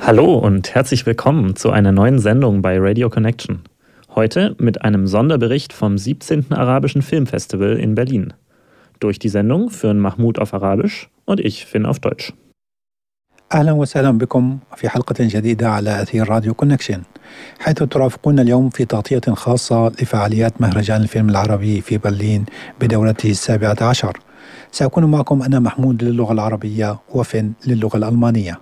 Hallo und herzlich willkommen zu einer neuen Sendung bei Radio Connection. Heute mit einem Sonderbericht vom 17. Arabischen Filmfestival in Berlin. Durch die Sendung führen Mahmoud auf Arabisch und ich, Finn, auf Deutsch. أهلا وسهلا بكم في حلقة جديدة على أثير راديو كونكشن، حيث ترافقون اليوم في تغطية خاصة لفعاليات مهرجان الفيلم العربي في برلين بدورته 17. سأكون معكم أنا محمود للغة العربية وفن للغة الألمانية.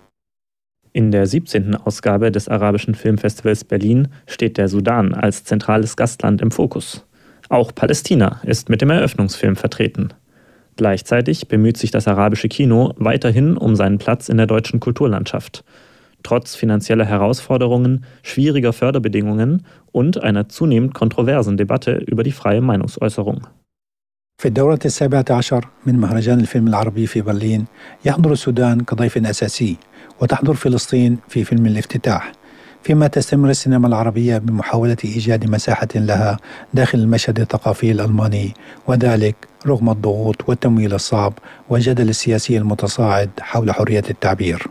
In der 17. Ausgabe des Arabischen Filmfestivals Berlin steht der Sudan als zentrales Gastland im Fokus. Auch Palästina ist mit dem Eröffnungsfilm vertreten. Gleichzeitig bemüht sich das arabische Kino weiterhin um seinen Platz in der deutschen Kulturlandschaft. Trotz finanzieller Herausforderungen, schwieriger Förderbedingungen und einer zunehmend kontroversen Debatte über die freie Meinungsäußerung. في الدورة 17 من مهرجان الفيلم العربي في برلين يحضر السودان كضيف أساسي، وتحضر فلسطين في فيلم الافتتاح، فيما تستمر السينما العربية بمحاولة إيجاد مساحة لها داخل المشهد الثقافي الألماني، وذلك رغم الضغوط والتمويل الصعب والجدل السياسي المتصاعد حول حرية التعبير.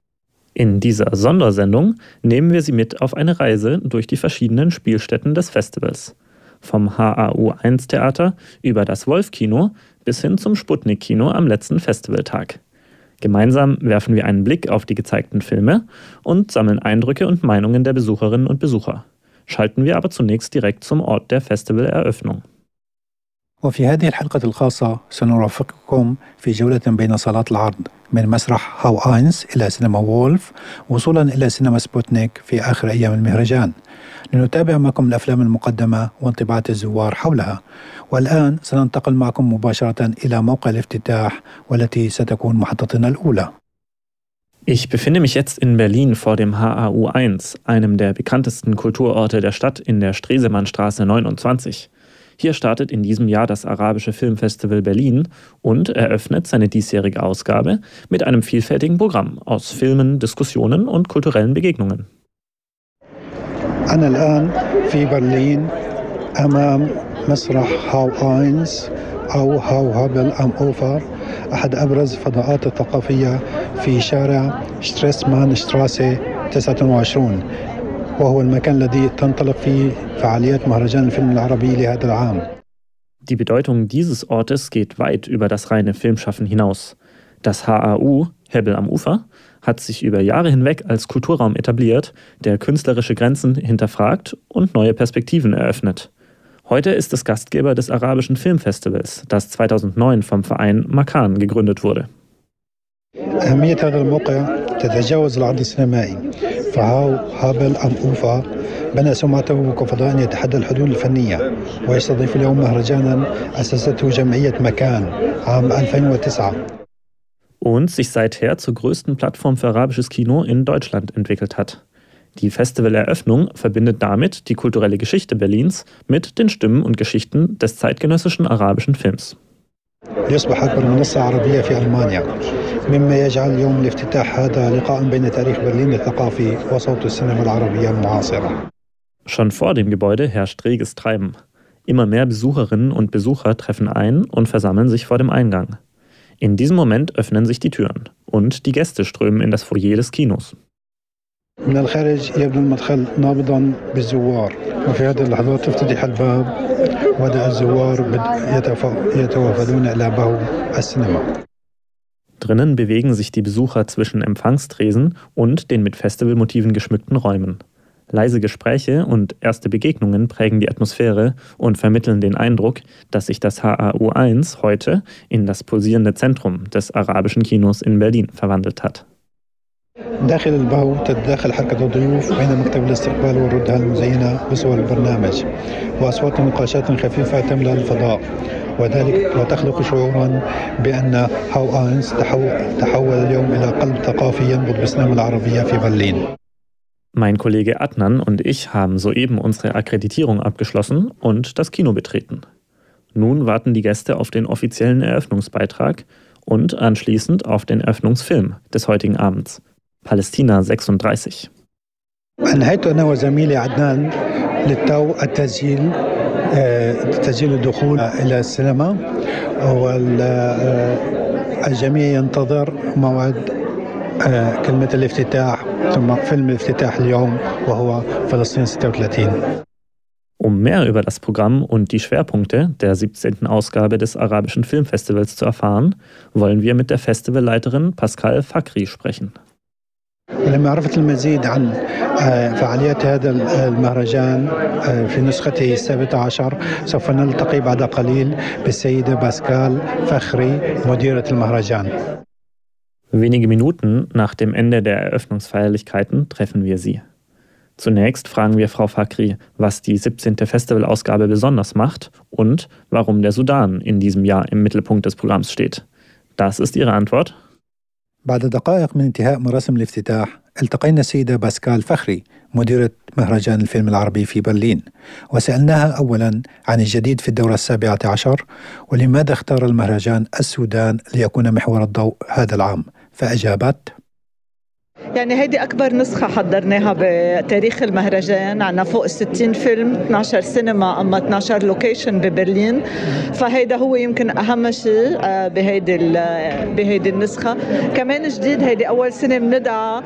In dieser Sondersendung nehmen wir Sie mit auf eine Reise durch die verschiedenen Spielstätten des Festivals. Vom HAU1-Theater über das Wolf-Kino bis hin zum Sputnik-Kino am letzten Festivaltag. Gemeinsam werfen wir einen Blick auf die gezeigten Filme und sammeln Eindrücke und Meinungen der Besucherinnen und Besucher. Schalten wir aber zunächst direkt zum Ort der Festivaleröffnung. وفي هذه الحلقة الخاصة سنرافقكم في جولة بين صالات العرض من مسرح هاو آينز إلى سينما وولف وصولا إلى سينما سبوتنيك في آخر أيام المهرجان، لنتابع معكم الأفلام المقدمة وانطباعات الزوار حولها. والآن سننتقل معكم مباشرة إلى موقع الافتتاح والتي ستكون محطتنا الأولى. Ich befinde mich jetzt in Berlin vor dem HAU1, einem der bekanntesten Kulturorte der Stadt in der Stresemannstraße 29. Hier startet in diesem Jahr das Arabische Filmfestival Berlin und eröffnet seine diesjährige Ausgabe mit einem vielfältigen Programm aus Filmen, Diskussionen und kulturellen Begegnungen. أنا الآن في برلين أمام مسرح هاو آينز أو هاو هابل أم أوفر، أحد أبرز الفضاءات الثقافية في شارع شتريسمان شتراسي 29، وهو المكان الذي تنطلق فيه فعاليات مهرجان الفيلم العربي لهذا العام. Die Bedeutung dieses Ortes geht weit über das reine Filmschaffen hinaus. Das HAU, Hebbel am Ufer, hat sich über Jahre hinweg als Kulturraum etabliert, der künstlerische Grenzen hinterfragt und neue Perspektiven eröffnet. Heute ist es Gastgeber des Arabischen Filmfestivals, das 2009 vom Verein Makan gegründet wurde. أهمية هذا الموقع تتجاوز العرض السينمائي، فهاو هابل أم أوفا بنى سمعته كفضاء يتحدى الحدود الفنية، ويستضيف اليوم مهرجانا أسسته جمعية مكان عام 2009. Und sich seither zur größten Plattform für arabisches Kino in Deutschland entwickelt hat. Die Festivaleröffnung verbindet damit die kulturelle Geschichte Berlins mit den Stimmen und Geschichten des zeitgenössischen arabischen Films. يصبح أكبر منصة عربية في ألمانيا، مما يجعل يوم الافتتاح هذا لقاء بين تاريخ برلين الثقافي وصوت السينما العربية المعاصرة. Schon vor dem Gebäude herrscht reges Treiben. Immer mehr Besucherinnen und Besucher treffen ein und versammeln sich vor dem Eingang. In diesem Moment öffnen sich die Türen und die Gäste strömen in das Foyer des Kinos. من الخارج يبدو المدخل نابضا بالزوار، وفي هذه اللحظات تفتتح الباب وبدأ الزوار يتوافدون إلى باب السينما. Drinnen bewegen sich die Besucher zwischen Empfangstresen und den mit Festivalmotiven geschmückten Räumen. Leise Gespräche und erste Begegnungen prägen die Atmosphäre und vermitteln den Eindruck, dass sich das HAU1 heute in das pulsierende Zentrum des arabischen Kinos in Berlin verwandelt hat. داخل الباو تتداخل حركة الضيوف بين مكتب الاستقبال والردة المزينة بصور البرنامج، وأصوات نقاشات خفيفة تملأ الفضاء، وذلك وتخلق شعورا بأن هاو آينز تحول اليوم إلى قلب ثقافي ينبض بالسينما العربية في برلين. Mein Kollege Adnan und ich haben soeben unsere Akkreditierung abgeschlossen und das Kino betreten. Nun warten die Gäste auf den offiziellen Eröffnungsbeitrag und anschließend auf den Eröffnungsfilm des heutigen Abends, Palästina 36. أنهيت أنا وزميلي عدنان للتو التسجيل تسجيل الدخول إلى السينما، والجميع ينتظر موعد كلمة الافتتاح ثم فيلم الافتتاح اليوم وهو فلسطين 36. Um mehr über das Programm und die Schwerpunkte der 17. Ausgabe des Arabischen Filmfestivals zu erfahren, wollen wir mit der Festivalleiterin Pascal Fakhri sprechen. لمعرفة المزيد عن فعاليات هذا المهرجان في نسخته 17 سوف نلتقي بعد قليل بالسيدة باسكال فخري مديرة المهرجان. Wenige Minuten nach dem Ende der Eröffnungsfeierlichkeiten treffen wir sie. Zunächst fragen wir Frau Fakhri, was die 17. Festivalausgabe besonders macht und warum der Sudan in diesem Jahr im Mittelpunkt des Programms steht. Das ist ihre Antwort. بعد دقائق من انتهاء مراسم الافتتاح التقينا السيدة باسكال فخري مديرة مهرجان الفيلم العربي في برلين وسألناها أولا عن الجديد في الدورة 17 ولماذا اختار المهرجان السودان ليكون محور الضوء هذا العام فأجابت يعني هيدي أكبر نسخة حضرناها بتاريخ المهرجان، عنا فوق 60 فيلم، 12 سينما أما 12 لوكيشن ببرلين، فهيدا هو يمكن أهم شيء بهيدي النسخة. كمان جديد هيدي أول سنة بندعى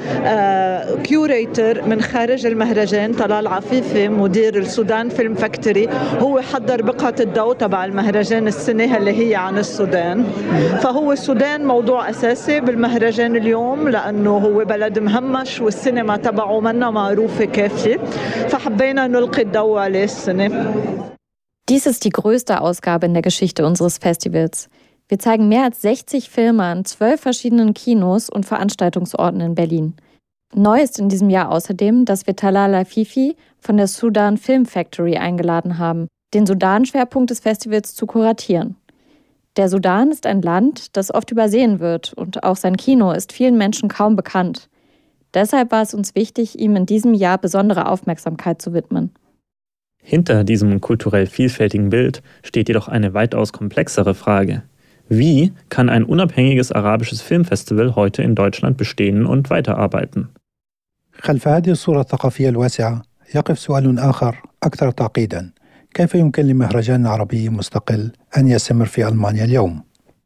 كيوريتر من خارج المهرجان، طلال عفيفي مدير السودان فيلم فاكتوري، هو حضر بقعة الضوء تبع المهرجان السنة اللي هي عن السودان، فهو السودان موضوع أساسي بالمهرجان اليوم لأنه هو بلد مهمش والسينما تبعه منا معروفة كافية فحبينا نلقي الضوء عليه السنة. Dies ist die größte Ausgabe in der Geschichte unseres Festivals. Wir zeigen mehr als 60 Filme an 12 verschiedenen Kinos und Veranstaltungsorten in Berlin. Neu ist in diesem Jahr außerdem, dass wir Talal Afifi von der Sudan Film Factory eingeladen haben, den Sudan-Schwerpunkt des Festivals zu kuratieren. Der Sudan ist ein Land, das oft übersehen wird und auch sein Kino ist vielen Menschen kaum bekannt. Deshalb war es uns wichtig, ihm in diesem Jahr besondere Aufmerksamkeit zu widmen. Hinter diesem kulturell vielfältigen Bild steht jedoch eine weitaus komplexere Frage. Wie kann ein unabhängiges arabisches Filmfestival heute in Deutschland bestehen und weiterarbeiten? خلف هذه الصورة الثقافية الواسعة يقف سؤال آخر أكثر تعقيداً. كيف يمكن لمهرجان عربي مستقل أن يستمر في ألمانيا اليوم؟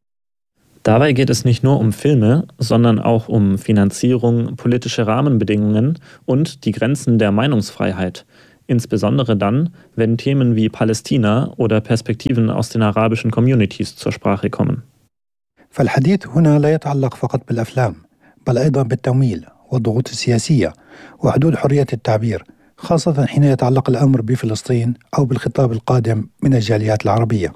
Dabei geht es nicht nur um Filme, sondern auch um Finanzierung, politische Rahmenbedingungen und die Grenzen der Meinungsfreiheit. Insbesondere dann, wenn Themen wie Palästina oder Perspektiven aus den arabischen Communities zur Sprache kommen. فالحديث هنا لا يتعلق فقط بالأفلام، بل أيضا بالتمويل والضغوط السياسية وحدود حرية التعبير، خاصة حين يتعلق الأمر بفلسطين أو بالخطاب القادم من الجاليات العربية.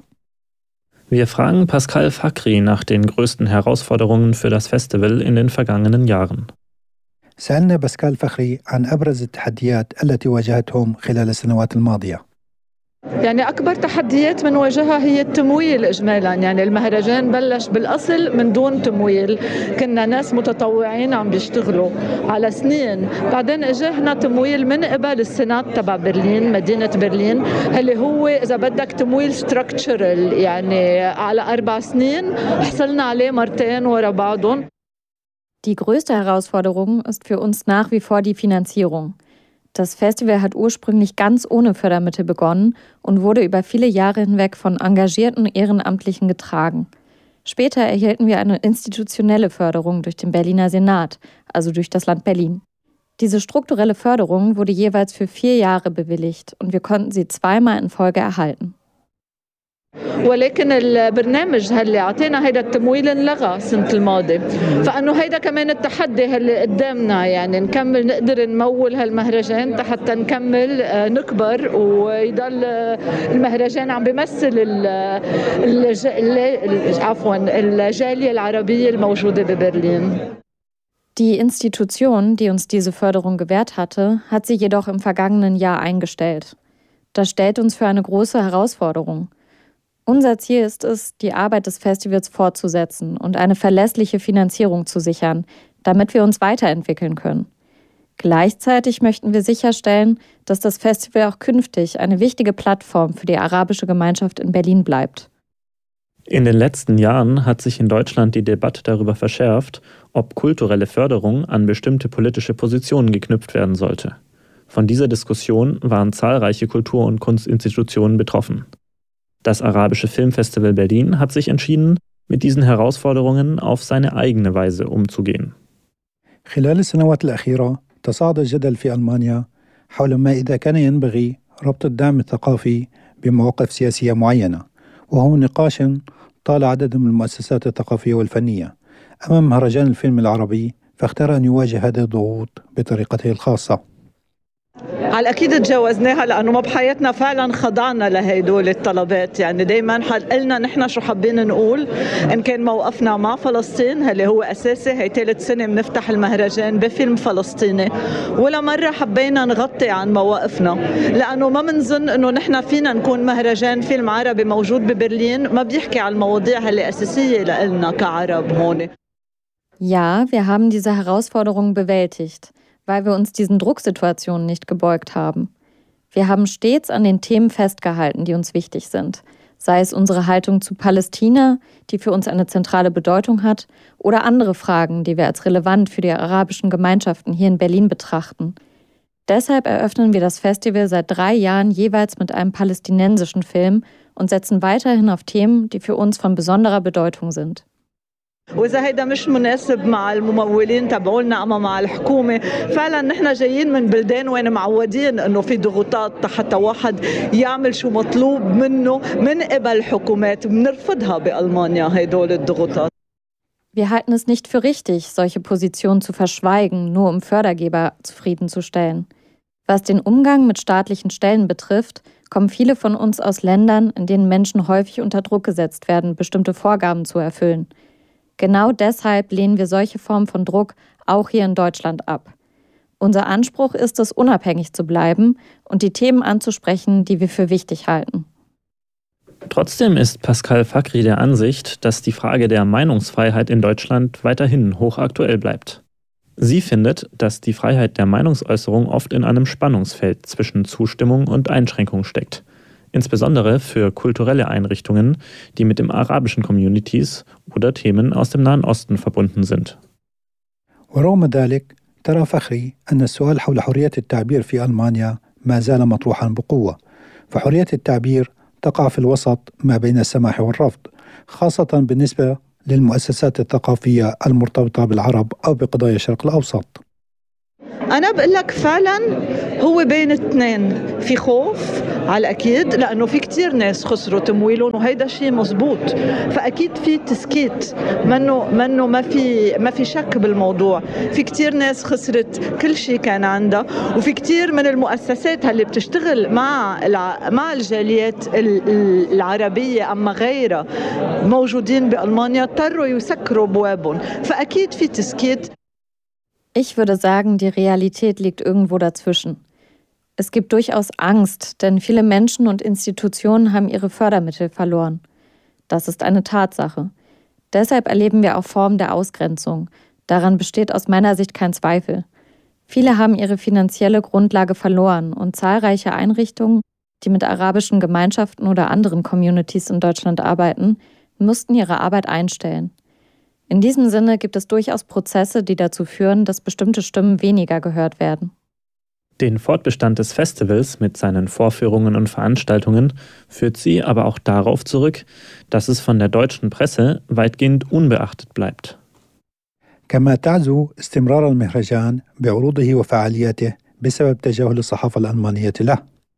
Wir fragen Pascal Fakhri nach den größten Herausforderungen für das Festival in den vergangenen Jahren. سألنا باسكال فخري عن أبرز التحديات التي واجهتهم خلال السنوات الماضية. يعني أكبر تحديات بنواجهها هي التمويل إجمالاً، يعني المهرجان بلش بالأصل من دون تمويل، كنا ناس متطوعين عم بيشتغلوا على سنين، بعدين اجانا تمويل من قبل السينات تبع برلين مدينة برلين اللي هو إذا بدك تمويل ستراكتشرال يعني على 4 سنين حصلنا عليه مرتين ورا بعضهم. Die größte Herausforderung ist für uns nach wie vor die Finanzierung. Das Festival hat ursprünglich ganz ohne Fördermittel begonnen und wurde über viele Jahre hinweg von engagierten Ehrenamtlichen getragen. Später erhielten wir eine institutionelle Förderung durch den Berliner Senat, also durch das Land Berlin. Diese strukturelle Förderung wurde jeweils für 4 Jahre bewilligt und wir konnten sie 2-mal in Folge erhalten. ولكن البرنامج اللي عطينا هيدا التمويل انلغى سنة الماضي فأنه هيدا كمان التحدي اللي قدامنا يعني نكمل نقدر نمول هالمهرجان حتى نكمل نكبر ويضل المهرجان عم بيمثل الجالية العربية الموجودة ببرلين. Die Institution, die uns diese Förderung gewährt hatte, hat sie jedoch im vergangenen Jahr eingestellt. Das stellt uns für eine große Herausforderung. Unser Ziel ist es, die Arbeit des Festivals fortzusetzen und eine verlässliche Finanzierung zu sichern, damit wir uns weiterentwickeln können. Gleichzeitig möchten wir sicherstellen, dass das Festival auch künftig eine wichtige Plattform für die arabische Gemeinschaft in Berlin bleibt. In den letzten Jahren hat sich in Deutschland die Debatte darüber verschärft, ob kulturelle Förderung an bestimmte politische Positionen geknüpft werden sollte. Von dieser Diskussion waren zahlreiche Kultur- und Kunstinstitutionen betroffen. Das Arabische Filmfestival Berlin hat sich entschieden, mit diesen Herausforderungen auf seine eigene Weise umzugehen. خلال السنوات الأخيرة تصاعد الجدل في ألمانيا حول ما إذا كان ينبغي ربط الدعم الثقافي بمواقف سياسية معينة، وهو نقاش طال عدد من المؤسسات الثقافية والفنية أمام مهرجان الفيلم العربي، فاختار أن يواجه هذه الضغوط بطريقته الخاصة. على الأكيد تجاوزناها لأنه ما بحياتنا فعلا خضعنا لهيدول الطلبات. يعني دايما قلنا نحن شو حابين نقول، إن كان موقفنا مع فلسطين اللي هو أساسي. هي ثالث سنة بنفتح المهرجان بفيلم فلسطيني، ولا مرة حبينا نغطي عن مواقفنا، لأنه ما منظن أنه نحن فينا نكون مهرجان فيلم عربي موجود ببرلين ما بيحكي عن المواضيع اللي أساسية لنا كعرب هون. Ja, wir haben diese Herausforderung bewältigt, weil wir uns diesen Drucksituationen nicht gebeugt haben. Wir haben stets an den Themen festgehalten, die uns wichtig sind, sei es unsere Haltung zu Palästina, die für uns eine zentrale Bedeutung hat, oder andere Fragen, die wir als relevant für die arabischen Gemeinschaften hier in Berlin betrachten. Deshalb eröffnen wir das Festival seit 3 Jahren jeweils mit einem palästinensischen Film und setzen weiterhin auf Themen, die für uns von besonderer Bedeutung sind. وإذا هيدا مش مناسب مع الممولين تبعولنا أما مع الحكومة، فعلا نحن جايين من بلدان وين معودين إنه في ضغوطات حتى واحد يعمل شو مطلوب منه من قبل الحكومات، بنرفضها بألمانيا هيدول الضغوطات. Wir halten es nicht für richtig, solche Positionen zu verschweigen, nur um Fördergeber zufriedenzustellen. Was den Umgang mit staatlichen Stellen betrifft, kommen viele von uns aus Ländern, in denen Menschen häufig unter Druck gesetzt werden, bestimmte Vorgaben zu erfüllen. Genau deshalb lehnen wir solche Formen von Druck auch hier in Deutschland ab. Unser Anspruch ist es, unabhängig zu bleiben und die Themen anzusprechen, die wir für wichtig halten. Trotzdem ist Pascal Fakri der Ansicht, dass die Frage der Meinungsfreiheit in Deutschland weiterhin hochaktuell bleibt. Sie findet, dass die Freiheit der Meinungsäußerung oft in einem Spannungsfeld zwischen Zustimmung und Einschränkung steckt. Insbesondere für kulturelle Einrichtungen, die mit den arabischen Communities oder Themen aus dem Nahen Osten verbunden sind. ورغم ذلك ترى فخري أن السؤال حول حرية التعبير في ألمانيا ما زال مطروحا بقوة، فحرية التعبير تقع في الوسط ما بين السماح والرفض، خاصة بالنسبة للمؤسسات الثقافية المرتبطة بالعرب أو بقضايا الشرق الأوسط. أنا بقول لك فعلا هو بين الاثنين، في خوف على الأكيد لأنه في كتير ناس خسروا تمويلهم وهيدا شيء مزبوط، فأكيد في تسكيت منه ما في شك بالموضوع. في كتير ناس خسرت كل شيء كان عندها، وفي كتير من المؤسسات اللي بتشتغل مع الجاليات العربية أما غيرها موجودين بألمانيا اضطروا يسكروا بوابهم، فأكيد في تسكيت. Ich würde sagen, die Realität liegt irgendwo dazwischen. Es gibt durchaus Angst, denn viele Menschen und Institutionen haben ihre Fördermittel verloren. Das ist eine Tatsache. Deshalb erleben wir auch Formen der Ausgrenzung. Daran besteht aus meiner Sicht kein Zweifel. Viele haben ihre finanzielle Grundlage verloren und zahlreiche Einrichtungen, die mit arabischen Gemeinschaften oder anderen Communities in Deutschland arbeiten, mussten ihre Arbeit einstellen. In diesem Sinne gibt es durchaus Prozesse, die dazu führen, dass bestimmte Stimmen weniger gehört werden. Den Fortbestand des Festivals mit seinen Vorführungen und Veranstaltungen führt sie aber auch darauf zurück, dass es von der deutschen Presse weitgehend unbeachtet bleibt. كما تعزو استمرار المهرجان بعروضه وفعالياته بسبب تجاهل الصحافة الألمانية له.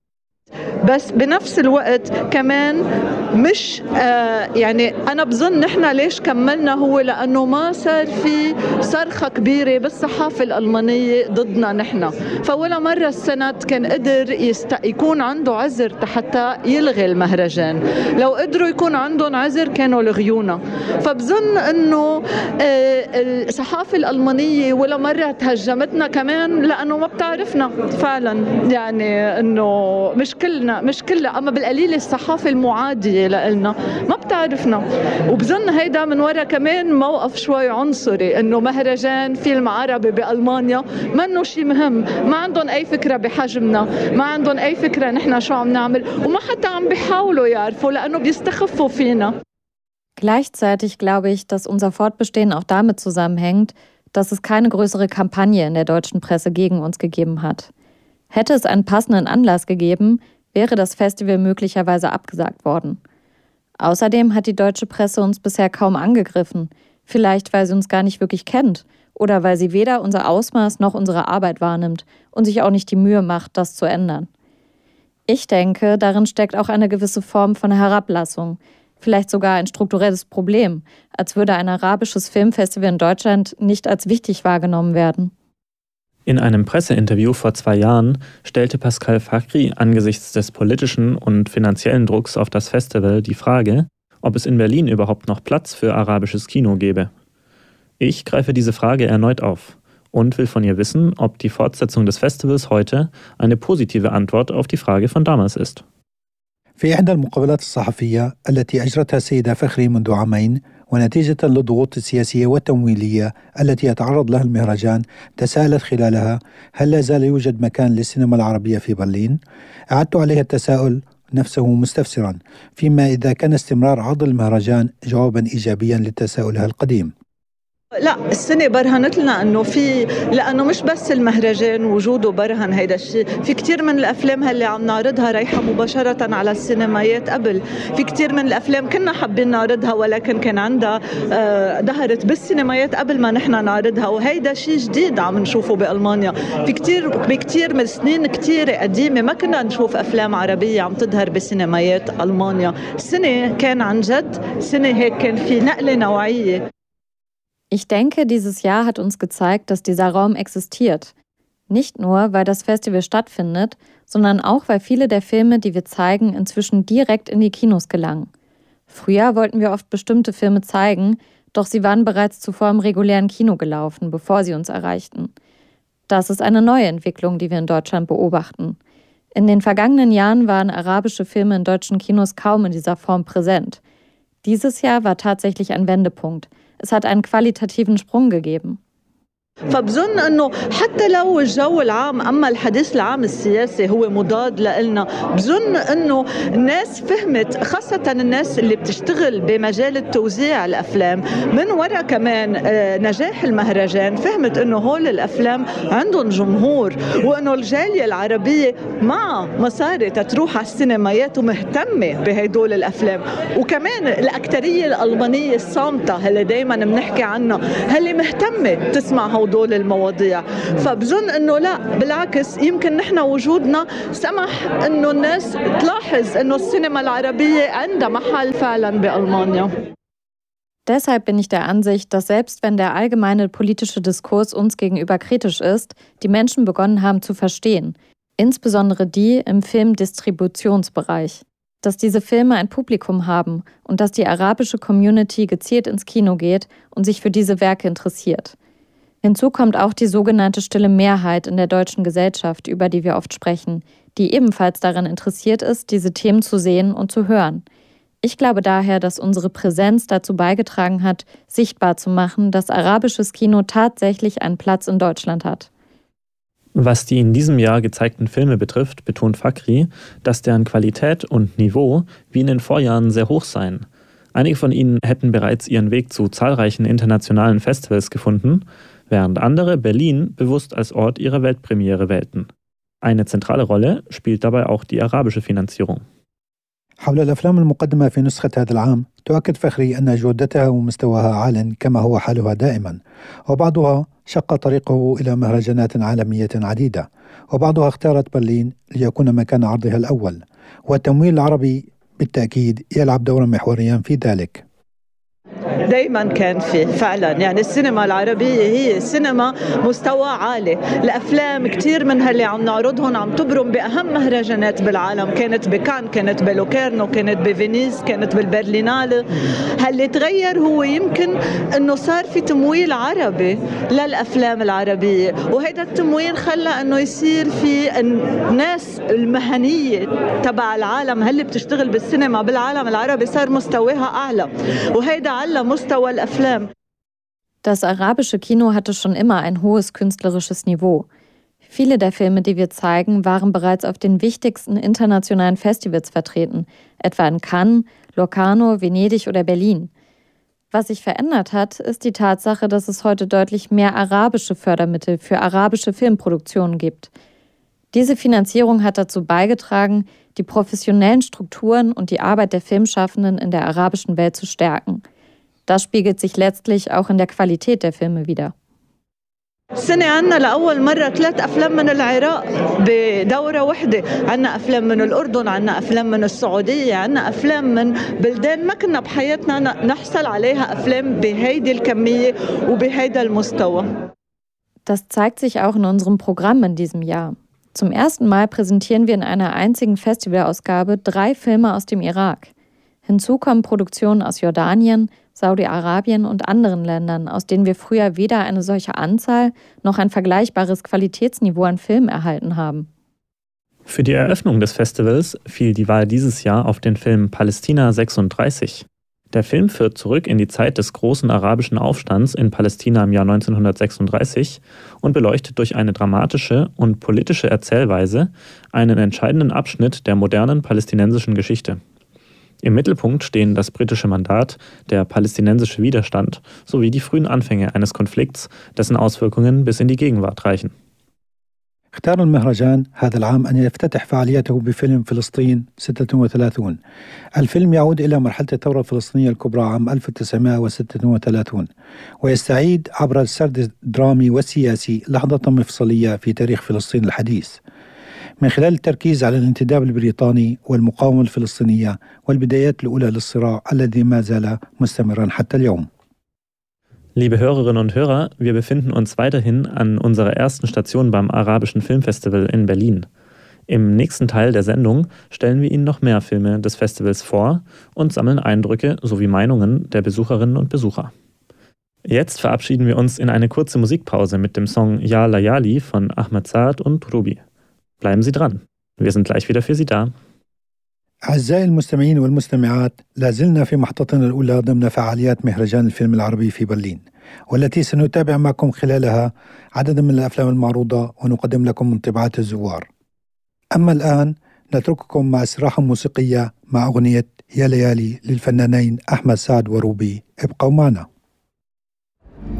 بس بنفس الوقت كمان مش يعني أنا بظن نحن ليش كملنا هو لأنه ما صار في صرخة كبيرة بالصحافة الألمانية ضدنا نحن، فولا مرة السنت كان قدر يكون عنده عذر حتى يلغي المهرجان. لو قدروا يكون عندهم عذر كانوا لغيونا، فبظن إنه الصحافة الألمانية ولا مرة تهجمتنا كمان لأنه ما بتعرفنا فعلا، يعني إنه مش كلنا أما بالقليل الصحافة المعادية لنا ما بتعرفنا. وبظن هيدا من وراء كمان موقف شوي عنصري، إنه مهرجان فيلم عربي بألمانيا منه شيء مهم، ما عندهم أي فكرة بحجمنا، ما عندهم أي فكرة نحن شو عم نعمل، وما حتى عم بيحاولوا يعرفوا لأنه بيستخفوا فينا. Gleichzeitig glaube ich, dass unser Fortbestehen auch damit zusammenhängt, dass es keine größere Kampagne in der deutschen Presse gegen uns gegeben hat. Hätte es einen passenden Anlass gegeben, wäre das Festival möglicherweise abgesagt worden. Außerdem hat die deutsche Presse uns bisher kaum angegriffen. Vielleicht, weil sie uns gar nicht wirklich kennt oder weil sie weder unser Ausmaß noch unsere Arbeit wahrnimmt und sich auch nicht die Mühe macht, das zu ändern. Ich denke, darin steckt auch eine gewisse Form von Herablassung, vielleicht sogar ein strukturelles Problem, als würde ein arabisches Filmfestival in Deutschland nicht als wichtig wahrgenommen werden. In einem Presseinterview vor 2 Jahren stellte Pascal Fakhri angesichts des politischen und finanziellen Drucks auf das Festival die Frage, ob es in Berlin überhaupt noch Platz für arabisches Kino gäbe. Ich greife diese Frage erneut auf und will von ihr wissen, ob die Fortsetzung des Festivals heute eine positive Antwort auf die Frage von damals ist. في إحدى المقابلات الصحفية التي أجرتها السيدة فخري منذ عامين ونتيجة للضغوط السياسية والتمويلية التي يتعرض لها المهرجان، تساءلت خلالها: هل لا زال يوجد مكان للسينما العربية في برلين؟ أعدت عليها التساؤل نفسه مستفسرا، فيما إذا كان استمرار عرض المهرجان جوابا إيجابيا لتساؤلها القديم. لا، السنة برهنت لنا انه لانه مش بس المهرجان وجوده برهن هيدا الشيء، في كتير من الافلام اللي عم نعرضها رايحة مباشرة على السينمايات قبل، في كتير من الافلام كنا حابين نعرضها ولكن كان عندها ظهرت بالسينمايات قبل ما نحن نعرضها، وهيدا شيء جديد عم نشوفه بألمانيا. في كتير من سنين كتيرة قديمة ما كنا نشوف افلام عربية عم تظهر بسينمايات ألمانيا. السنة كان عن جد سنة هيك كان في نقلة نوعية. Ich denke, dieses Jahr hat uns gezeigt, dass dieser Raum existiert. Nicht nur, weil das Festival stattfindet, sondern auch, weil viele der Filme, die wir zeigen, inzwischen direkt in die Kinos gelangen. Früher wollten wir oft bestimmte Filme zeigen, doch sie waren bereits zuvor im regulären Kino gelaufen, bevor sie uns erreichten. Das ist eine neue Entwicklung, die wir in Deutschland beobachten. In den vergangenen Jahren waren arabische Filme in deutschen Kinos kaum in dieser Form präsent. Dieses Jahr war tatsächlich ein Wendepunkt. Es hat einen qualitativen Sprung gegeben. فبظن انه حتى لو الجو العام اما الحديث العام السياسي هو مضاد لنا، بظن انه الناس فهمت، خاصة الناس اللي بتشتغل بمجال توزيع الافلام من وراء كمان نجاح المهرجان، فهمت انه هول الافلام عندهم جمهور وانه الجالية العربية مع مصاري تروح على السينمايات ومهتمة بهدول الافلام، وكمان الاكترية الالمانية الصامتة اللي دايما بنحكي عنها اللي مهتمة تسمع هدول المواضيع. فبظن انه لا، بالعكس يمكن نحن وجودنا سمح انه الناس تلاحظ انه السينما العربية عندها محل فعلا بألمانيا. Deshalb bin ich der Ansicht, dass selbst wenn der allgemeine politische Diskurs uns gegenüber kritisch ist, die Menschen begonnen haben zu verstehen, insbesondere die im Filmdistributionsbereich, dass diese Filme ein Publikum haben und dass die arabische Community gezielt ins Kino geht und sich für diese Werke interessiert. Hinzu kommt auch die sogenannte stille Mehrheit in der deutschen Gesellschaft, über die wir oft sprechen, die ebenfalls daran interessiert ist, diese Themen zu sehen und zu hören. Ich glaube daher, dass unsere Präsenz dazu beigetragen hat, sichtbar zu machen, dass arabisches Kino tatsächlich einen Platz in Deutschland hat. Was die in diesem Jahr gezeigten Filme betrifft, betont Fakhri, dass deren Qualität und Niveau wie in den Vorjahren sehr hoch seien. Einige von ihnen hätten bereits ihren Weg zu zahlreichen internationalen Festivals gefunden, während andere Berlin bewusst als Ort ihrer Weltpremiere wählten. Eine zentrale Rolle spielt dabei auch die arabische Finanzierung. حول الأفلام المقدمة في نسخة هذا العام، تؤكد فخري أن جودتها ومستواها عال كما هو حالها دائما، وبعضها شق طريقه إلى مهرجانات عالمية عديدة، وبعضها اختارت برلين ليكون مكان عرضها الأول، والتمويل العربي بالتأكيد يلعب دورا محوريا في ذلك. دايما كان في فعلا، يعني السينما العربية هي سينما مستوى عالي، الأفلام كتير منها اللي عم نعرضهم عم تبرم بأهم مهرجانات بالعالم، كانت بكان، كانت بلوكيرنو، كانت بفينيس، كانت بالبرلينالة. اللي تغير هو يمكن انه صار في تمويل عربي للأفلام العربية، وهذا التمويل خلى انه يصير في الناس المهنية تبع العالم اللي بتشتغل بالسينما بالعالم العربي صار مستواها أعلى، وهذا على مستوى الأفلام. Das arabische Kino hatte schon immer ein hohes künstlerisches Niveau. Viele der Filme, die wir zeigen, waren bereits auf den wichtigsten internationalen Festivals vertreten, etwa in Cannes, Locarno, Venedig oder Berlin. Was sich verändert hat, ist die Tatsache, dass es heute deutlich mehr arabische Fördermittel für arabische Filmproduktionen gibt. Diese Finanzierung hat dazu beigetragen, die professionellen Strukturen und die Arbeit der Filmschaffenden in der arabischen Welt zu stärken. Das spiegelt sich letztlich auch in der Qualität der Filme wider. السنة عنا لأول مرة 3 أفلام من العراق بدورة واحدة، عنا أفلام من الأردن، عنا أفلام من السعودية، عنا أفلام من بلدان ما كنا بحياتنا نحصل عليها أفلام بهيدي الكمية وبهيدا المستوى. Das zeigt sich auch in unserem Programm in diesem Jahr. Zum ersten Mal präsentieren wir in einer einzigen Festivalausgabe 3 Filme aus dem Irak. Hinzu kommen Produktionen aus Jordanien, Saudi-Arabien und anderen Ländern, aus denen wir früher weder eine solche Anzahl noch ein vergleichbares Qualitätsniveau an Filmen erhalten haben. Für die Eröffnung des Festivals fiel die Wahl dieses Jahr auf den Film Palästina 36. Der Film führt zurück in die Zeit des großen arabischen Aufstands in Palästina im Jahr 1936 und beleuchtet durch eine dramatische und politische Erzählweise einen entscheidenden Abschnitt der modernen palästinensischen Geschichte. Im Mittelpunkt stehen das britische Mandat, der palästinensische Widerstand sowie die frühen Anfänge eines Konflikts, dessen Auswirkungen bis in die Gegenwart reichen. اختار المهرجان هذا العام أن يفتتح فعالياته بفيلم فلسطين 36. الفيلم يعود إلى مرحلة الثورة الفلسطينية الكبرى عام 1936 ويستعيد عبر السرد الدرامي والسياسي لحظة مفصلية في تاريخ فلسطين الحديث من خلال التركيز على الانتداب البريطاني والمقاومة الفلسطينية والبدايات الأولى للصراع الذي ما زال مستمرا حتى اليوم. Liebe Hörerinnen und Hörer, wir befinden uns weiterhin an unserer ersten Station beim Arabischen Filmfestival in Berlin. Im nächsten Teil der Sendung stellen wir Ihnen noch mehr Filme des Festivals vor und sammeln Eindrücke sowie Meinungen der Besucherinnen und Besucher. Jetzt verabschieden wir uns in eine kurze Musikpause mit dem Song Ya Layali von Ahmed Saad und Ruby. Bleiben Sie dran, wir sind gleich wieder für Sie da. أعزائي المستمعين والمستمعات، لازلنا في محطتنا الأولى ضمن فعاليات مهرجان الفيلم العربي في برلين، والتي سنتابع معكم خلالها عددا من الأفلام المعروضة ونقدم لكم انطباعات الزوار. أما الآن نترككم مع استراحة موسيقية مع أغنية يا ليالي للفنانين أحمد سعد وروبي. ابقوا معنا.